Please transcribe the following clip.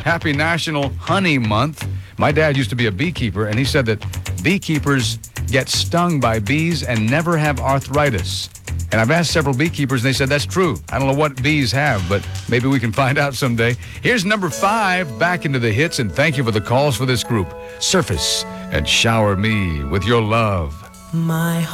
Happy National Honey Month. My dad used to be a beekeeper, and he said that beekeepers get stung by bees and never have arthritis. And I've asked several beekeepers, and they said that's true. I don't know what bees have, but maybe we can find out someday. Here's number 5, back into the hits, and thank you for the calls for this group. Surface and Shower Me with Your Love. My